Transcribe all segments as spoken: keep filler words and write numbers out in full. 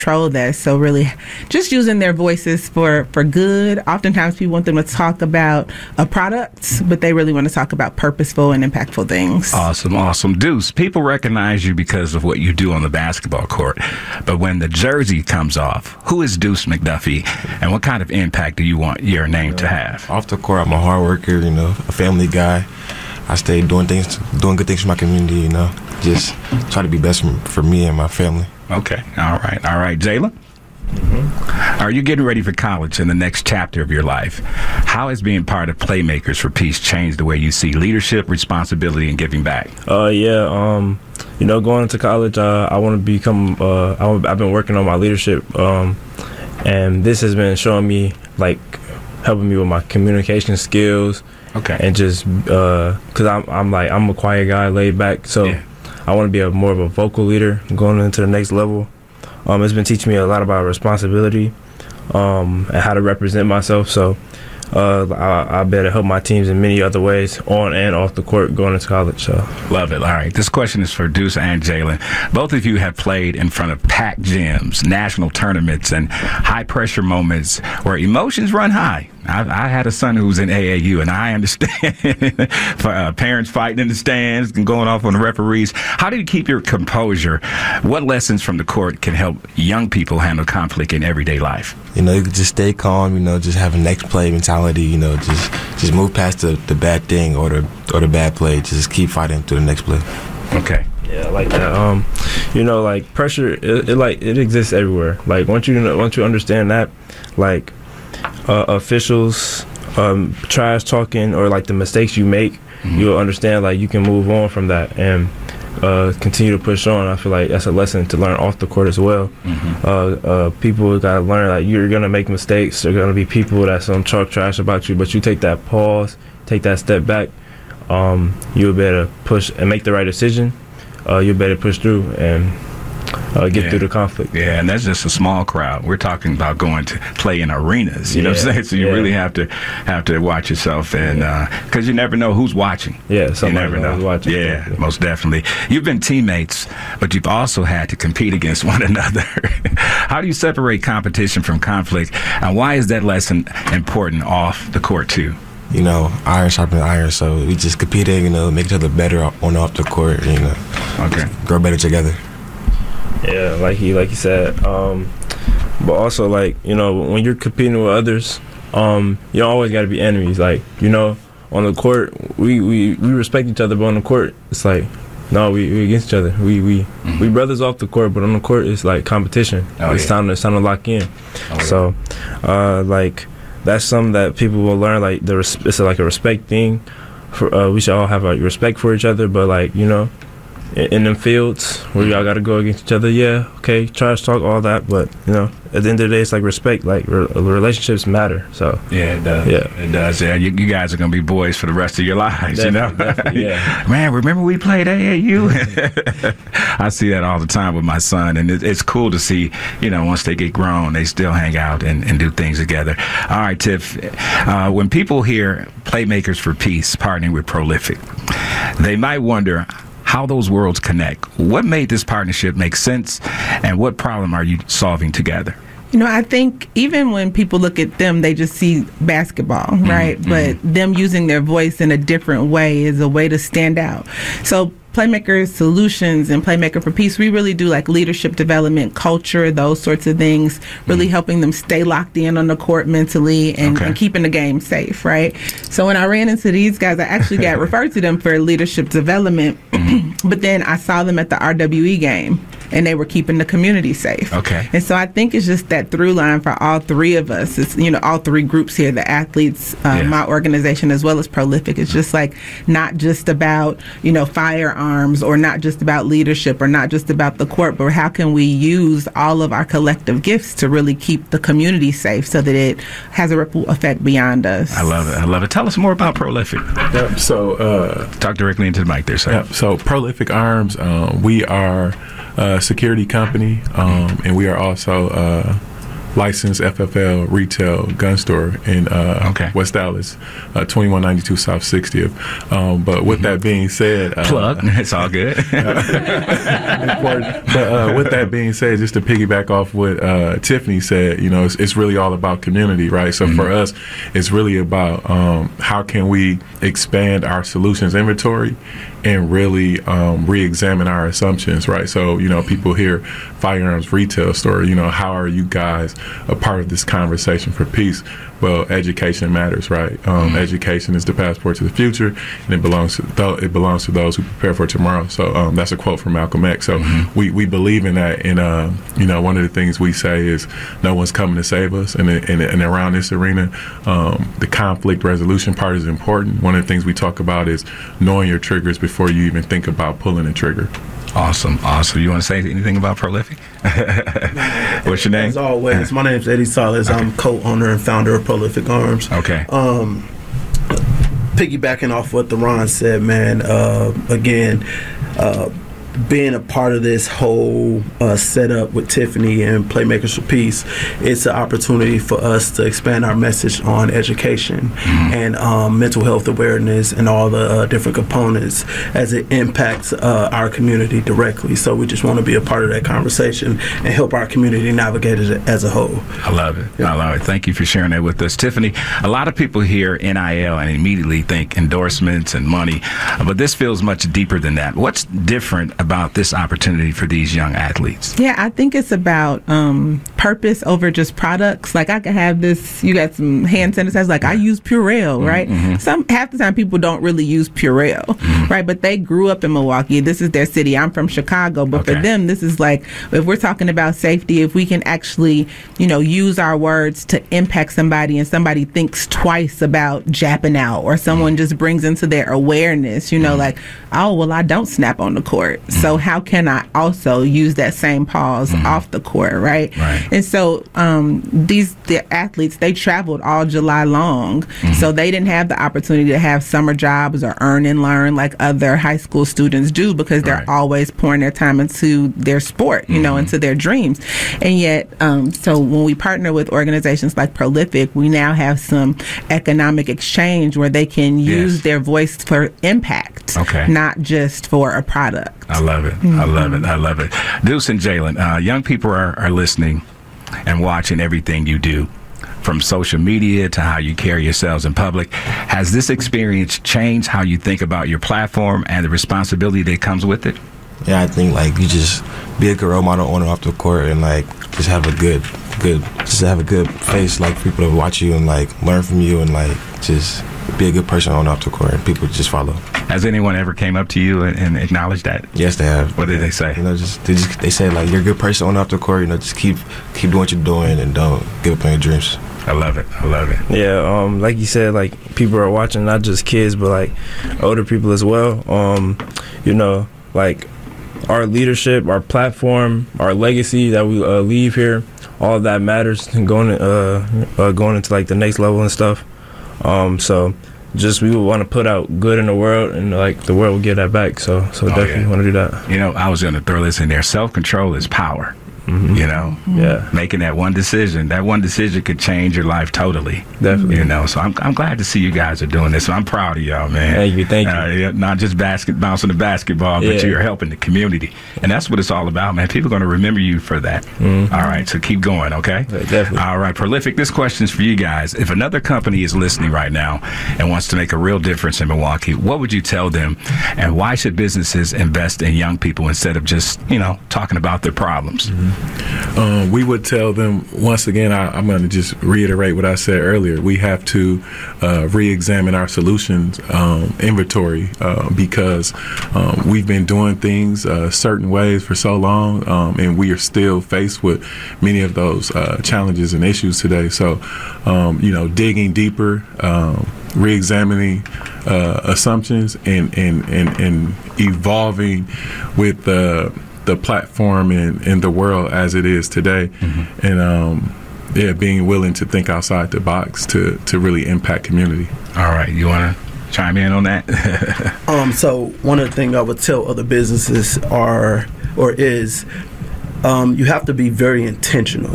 control that. So really just using their voices for, for good. Oftentimes people want them to talk about a product, but they really want to talk about purposeful and impactful things. Awesome, awesome. Deuce, people recognize you because of what you do on the basketball court. But when the jersey comes off, who is Deuce McDuffie, and what kind of impact do you want your name you know, to have? Off the court, I'm a hard worker, you know, a family guy. I stay doing things, doing good things for my community, you know. Just try to be best for, for me and my family. Okay. All right. All right. Jalen? Mm-hmm. Are you getting ready for college in the next chapter of your life? How has being part of Playmakers for Peace changed the way you see leadership, responsibility, and giving back? Uh, yeah. Um, you know, going into college, uh, I want to become. Uh, I, I've been working on my leadership, um, and this has been showing me, like, helping me with my communication skills. Okay. And just uh, cause I'm, I'm like, I'm a quiet guy, laid back, so. Yeah. I want to be a more of a vocal leader going into the next level. Um, it's been teaching me a lot about responsibility um, and how to represent myself. So uh, I, I better help my teams in many other ways, on and off the court, going into college. So love it. All right. This question is for Deuce and Jalen. Both of you have played in front of packed gyms, national tournaments, and high-pressure moments where emotions run high. I, I had a son who was in A A U, and I understand for, uh, parents fighting in the stands and going off on the referees. How do you keep your composure? What lessons from the court can help young people handle conflict in everyday life? You know, you can just stay calm, you know, just have a next play mentality, you know, just just move past the, the bad thing or the or the bad play. Just keep fighting to the next play. Okay. Yeah, I like that. Um, you know, like pressure, it, it like it exists everywhere. Like once you once you understand that, like uh, officials, um, trash talking, or like the mistakes you make, mm-hmm. you'll understand like you can move on from that and uh, continue to push on. I feel like that's a lesson to learn off the court as well. Mm-hmm. Uh, uh, people gotta learn like you're gonna make mistakes. There's gonna be people that's gonna talk trash about you, but you take that pause, take that step back. Um, you'll better push and make the right decision. Uh, you better push through and uh, get yeah. through the conflict. Yeah, and that's just a small crowd. We're talking about going to play in arenas. You yeah. know what I'm saying? So you yeah. really have to have to watch yourself, and because uh, you never know who's watching. Yeah, you never know. Who's watching. Yeah, yeah, most definitely. You've been teammates, but you've also had to compete against one another. How do you separate competition from conflict, and why is that lesson important off the court too? You know, iron sharpens iron, so we just competed, you know, make each other better on and off the court, you know. Okay. Grow better together. Yeah, like he like he said. Um, but also, like, you know, when you're competing with others, um, you always got to be enemies. Like, you know, on the court, we, we, we respect each other, but on the court, it's like, no, we, we against each other. We we, mm-hmm. we brothers off the court, but on the court, it's like competition. Oh, it's, yeah. time to, it's time to lock in. Oh, so, uh, like, that's something that people will learn. Like the res- it's like a respect thing. For uh, we should all have a respect for each other. But like you know, in, in them fields where y'all got to go against each other, yeah, okay, trash talk, all that. But you know, at the end of the day, it's like respect. Like re- relationships matter. So yeah, it does. Yeah, it does. Yeah, you, you guys are gonna be boys for the rest of your lives. Definitely, you know, definitely, yeah. Man, remember we played A A U? I see that all the time with my son, and it, it's cool to see. You know, once they get grown, they still hang out and, and do things together. All right, Tiff. Uh, when people hear Playmakers for Peace partnering with Prolific, they might wonder how those worlds connect. What made this partnership make sense, and what problem are you solving together? You know, I think even when people look at them, they just see basketball, right? Mm-hmm. But them using their voice in a different way is a way to stand out. So Playmaker Solutions and Playmaker for Peace, we really do like leadership development, culture, those sorts of things, really mm-hmm. helping them stay locked in on the court mentally and, okay. and keeping the game safe, right? So when I ran into these guys, I actually got referred to them for leadership development, mm-hmm. but then I saw them at the R W E game, and they were keeping the community safe. Okay. And so I think it's just that through line for all three of us. It's, you know, all three groups here, the athletes, uh, yeah. my organization, as well as Prolific. It's just like not just about, you know, firearms or not just about leadership or not just about the court, but how can we use all of our collective gifts to really keep the community safe so that it has a ripple effect beyond us. I love it. I love it. Tell us more about Prolific. Yep. So, uh, talk directly into the mic there, sir. Yep. So, Prolific Arms, um, we are a security company, um, and we are also uh, licensed F F L retail gun store in uh, Okay. West Dallas, uh, twenty-one ninety-two South sixtieth. Um, but with that being said, uh, Plug. It's all good. important. But uh, with that being said, just to piggyback off what uh, Tiffany said, you know, it's, it's really all about community, right? So for us, it's really about um, how can we expand our solutions inventory and really um, re-examine our assumptions, right? So, you know, people hear firearms retail store, you know, how are you guys a part of this conversation for peace? Well, education matters, right? Um, mm-hmm. Education is the passport to the future, and it belongs to th- it belongs to those who prepare for tomorrow. So um, that's a quote from Malcolm X. So mm-hmm. we, we believe in that, and uh, you know, one of the things we say is no one's coming to save us, and and, and around this arena, um, the conflict resolution part is important. One of the things we talk about is knowing your triggers before you even think about pulling a trigger. Awesome, awesome. You want to say anything about Prolific? What's your name? As always, my name is Eddie Salas. Okay. I'm co-owner and founder of Prolific Arms. Okay. Um, piggybacking off what Theron said, man, uh, again, uh, being a part of this whole uh, setup with Tiffany and Playmakers for Peace, it's an opportunity for us to expand our message on education mm-hmm. and um, mental health awareness and all the uh, different components as it impacts uh, our community directly. So we just want to be a part of that conversation and help our community navigate it as a whole. I love it. Yeah. I love it. Thank you for sharing that with us. Tiffany, a lot of people hear N I L and immediately think endorsements and money, but this feels much deeper than that. What's different about this opportunity for these young athletes? Yeah, I think it's about um, purpose over just products. Like I could have this, you got some hand sanitizers, like I use Purell, right? Mm-hmm. Some half the time people don't really use Purell, mm-hmm. right? But they grew up in Milwaukee. This is their city. I'm from Chicago, but okay. for them, this is like, if we're talking about safety, if we can actually, you know, use our words to impact somebody and somebody thinks twice about japping out, or someone mm-hmm. just brings into their awareness, you know, mm-hmm. like, oh, well, I don't snap on the court. Mm-hmm. So how can I also use that same pause mm-hmm. off the court, right? right. And so um, these the athletes, they traveled all July long, mm-hmm. so they didn't have the opportunity to have summer jobs or earn and learn like other high school students do, because they're right. always pouring their time into their sport, you mm-hmm. know, into their dreams. And yet, um, so when we partner with organizations like Prolific, we now have some economic exchange where they can use yes. their voice for impact, okay. not just for a product. I love it. Mm-hmm. I love it. I love it. Deuce and Jalen, uh, young people are, are listening and watching everything you do, from social media to how you carry yourselves in public. Has this experience changed how you think about your platform and the responsibility that comes with it? Yeah, I think like you just be a good role model on and off the court, and like just have a good, good, just have a good face, like people to watch you and like learn from you, and like just be a good person on and off the court, and people just follow. Has anyone ever came up to you and, and acknowledged that? Yes, they have. What did they say? You know, just they just they say like you're a good person on and off the court. You know, just keep keep doing what you're doing and don't give up on your dreams. I love it. I love it. Yeah, um, like you said, like people are watching, not just kids, but like older people as well. Um, you know, like our leadership, our platform, our legacy that we uh, leave here, all of that matters, and going uh, uh, going into like the next level and stuff. Um, so just we would want to put out good in the world, and like the world will get that back. So so oh, definitely yeah. want to do that. You know, I was going to throw this in there. Self-control is power. Mm-hmm. You know, yeah, making that one decision. That one decision could change your life totally. Definitely. You know, so I'm I'm glad to see you guys are doing this. So I'm proud of y'all, man. Thank you, thank you. Uh, yeah, not just basket bouncing the basketball, but yeah. you're helping the community, and that's what it's all about, man. People are going to remember you for that. Mm-hmm. All right, so keep going, okay? Yeah, definitely. All right, Prolific. This question's for you guys. If another company is listening right now and wants to make a real difference in Milwaukee, what would you tell them, and why should businesses invest in young people instead of just, you know, talking about their problems? Mm-hmm. Um, we would tell them, once again, I, I'm going to just reiterate what I said earlier. We have to uh, re-examine our solutions um, inventory uh, because um, we've been doing things uh, certain ways for so long, um, and we are still faced with many of those uh, challenges and issues today. So, um, you know, digging deeper, um, re-examining uh, assumptions, and, and, and, and evolving with the uh, the platform and, and the world as it is today, mm-hmm. and um, yeah, being willing to think outside the box to, to really impact community. All right, you want to chime in on that? um, so one of the things I would tell other businesses are or is um, you have to be very intentional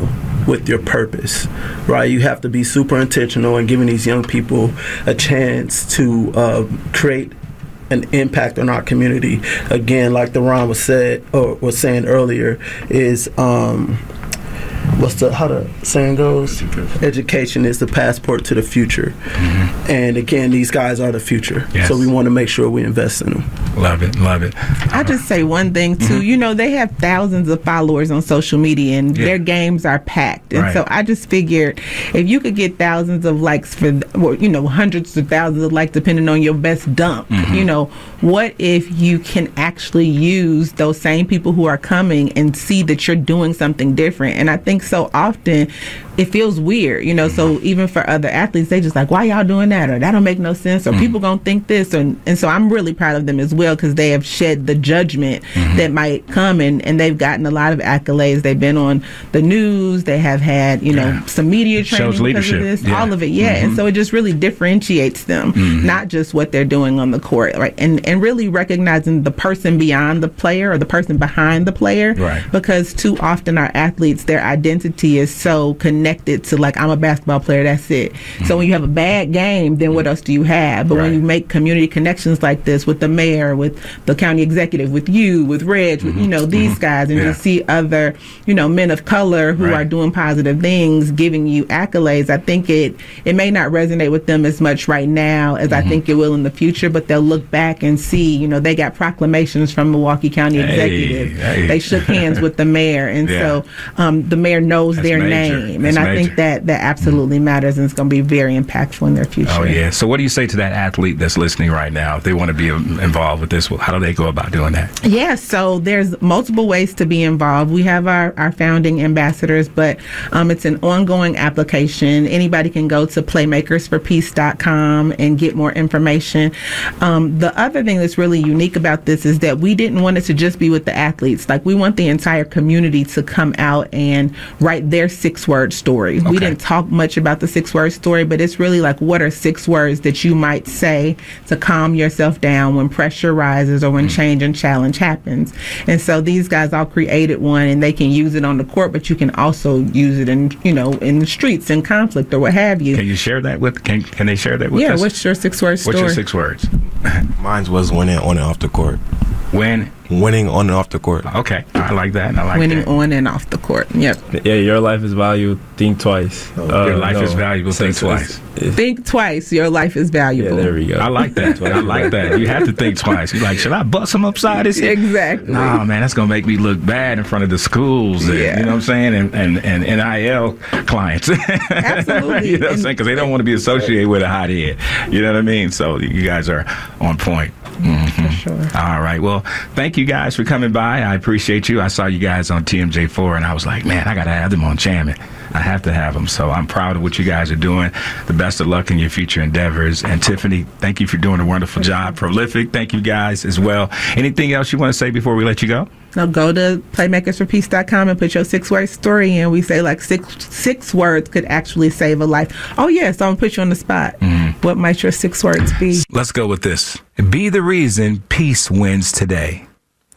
with your purpose, right? You have to be super intentional in giving these young people a chance to uh, create an impact on our community. Again, like the Ron was said or was saying earlier, is um, what's the how the saying goes? Education is the passport to the future. Mm-hmm. And again, these guys are the future. Yes. So we want to make sure we invest in them. Love it, love it. I just say one thing too. Mm-hmm. You know, they have thousands of followers on social media, and yeah. their games are packed. And right. so I just figured, if you could get thousands of likes for, well, you know, hundreds of thousands of likes, depending on your best dunk. Mm-hmm. You know, what if you can actually use those same people who are coming and see that you're doing something different? And I think so often it feels weird, you know. So even for other athletes, they just like, why y'all doing that, or that don't make no sense, or mm-hmm. people gonna think this, and and so I'm really proud of them as well, because they have shed the judgment mm-hmm. that might come, and and they've gotten a lot of accolades. They've been on the news, they have had, you know, yeah. some media training Shows because leadership. of this, yeah. all of it, yeah. Mm-hmm. And so it just really differentiates them, mm-hmm. not just what they're doing on the court, right? And and really recognizing the person beyond the player, or the person behind the player, right? Because too often our athletes, their identity is so connected to, like, I'm a basketball player, that's it. Mm-hmm. So when you have a bad game, then what else do you have? But right. when you make community connections like this with the mayor, with the county executive, with you, with Reg, mm-hmm. with, you know, these mm-hmm. guys, and yeah. you see other, you know, men of color who right. are doing positive things, giving you accolades, I think it it may not resonate with them as much right now as mm-hmm. I think it will in the future, but they'll look back and see, you know, they got proclamations from Milwaukee County executive. Hey, hey. They shook hands with the mayor, and yeah. so um, the mayor knows That's their major. name. That's and I major. think that that absolutely matters, and it's going to be very impactful in their future. Oh, yeah. So what do you say to that athlete that's listening right now? If they want to be involved with this, how do they go about doing that? Yeah, so there's multiple ways to be involved. We have our, our founding ambassadors, but um, it's an ongoing application. Anybody can go to playmakers for peace dot com and get more information. Um, the other thing that's really unique about this is that we didn't want it to just be with the athletes. Like, we want the entire community to come out and write their six-word story. Okay. We didn't talk much about the six-word story, but it's really like, what are six words that you might say to calm yourself down when pressure rises or when mm. change and challenge happens? And so these guys all created one, and they can use it on the court, but you can also use it in, you know, in the streets, in conflict, or what have you. Can you share that with, can, can they share that with yeah, us? Yeah, what's your six-word story? What's your six words? Mine was winning on and off the court. When? Winning on and off the court. Okay, I like that. I like Winning that. on and off the court. Yep. Yeah, your life is valuable. Think twice. Oh, uh, your life no. is valuable. Think so, twice. It's, it's, think twice. Your life is valuable. Yeah, there we go. I like that. I like that. You have to think twice. You're like, should I bust him upside his head? Exactly. Nah, man, that's gonna make me look bad in front of the schools. And, yeah. You know what I'm saying? And and, and N I L clients. Absolutely. You know what I'm saying? Because they don't want to be associated with a hot head. You know what I mean? So you guys are on point. Mm-hmm. For sure. All right. Well, thank you guys for coming by. I appreciate you. I saw you guys on T M J four, and I was like, man, I got to have them on Jammin'. I have to have them. So I'm proud of what you guys are doing. The best of luck in your future endeavors. And Tiffany, thank you for doing a wonderful job. Prolific, thank you guys as well. Anything else you want to say before we let you go? Now go to playmakers for peace dot com and put your six-word story in. We say like six six words could actually save a life. Oh, yeah, so I'm going to put you on the spot. Mm-hmm. What might your six words be? Let's go with this. Be the reason peace wins today.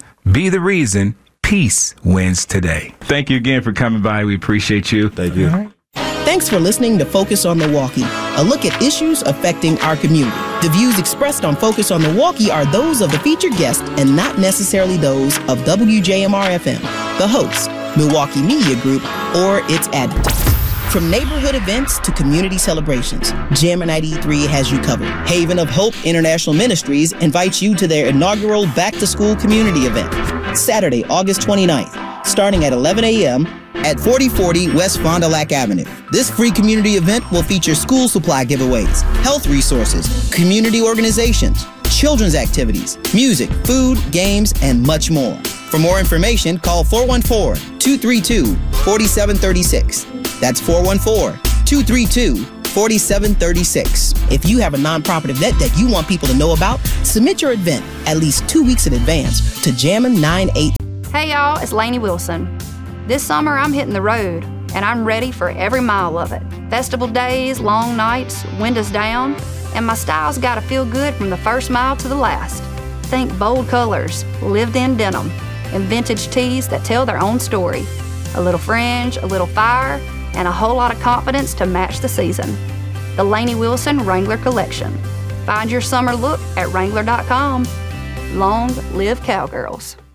Be the reason peace wins today. Thank you again for coming by. We appreciate you. Thank you. Right. Thanks for listening to Focus on Milwaukee, a look at issues affecting our community. The views expressed on Focus on Milwaukee are those of the featured guest and not necessarily those of W J M R F M, the host, Milwaukee Media Group, or its advertisers. From neighborhood events to community celebrations, Jammin' ninety-three has you covered. Haven of Hope International Ministries invites you to their inaugural back-to-school community event, Saturday, August twenty-ninth, starting at eleven a.m. at forty forty West Fond du Lac Avenue. This free community event will feature school supply giveaways, health resources, community organizations, children's activities, music, food, games, and much more. For more information, call four one four, two three two, four seven three six. That's four one four, two three two, four seven three six. If you have a nonprofit event that you want people to know about, submit your event at least two weeks in advance to Jammin' ninety-eight. Hey y'all, it's Lainey Wilson. This summer I'm hitting the road, and I'm ready for every mile of it. Festival days, long nights, windows down, and my style's gotta feel good from the first mile to the last. Think bold colors, lived-in denim, and vintage tees that tell their own story. A little fringe, a little fire, and a whole lot of confidence to match the season. The Lainey Wilson Wrangler Collection. Find your summer look at wrangler dot com. Long live Cowgirls.